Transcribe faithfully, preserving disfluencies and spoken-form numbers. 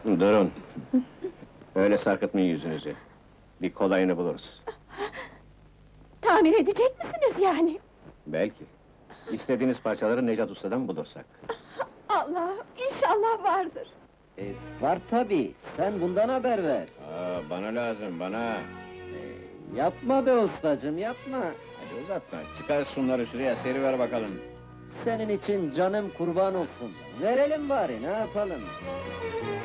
Durun! Öyle sarkıtmayın yüzünüzü. Bir kolayını buluruz. Tamir edecek misiniz yani? Belki. İstediğiniz parçaları Necat Usta'dan bulursak. Allah, inşallah vardır. E, var tabii, sen bundan haber ver. Aa, bana lazım, bana! Yapma be ustacığım, yapma! Hadi uzatma, çıkar şunları şuraya, seriver bakalım. Senin için canım kurban olsun. Verelim bari, ne yapalım?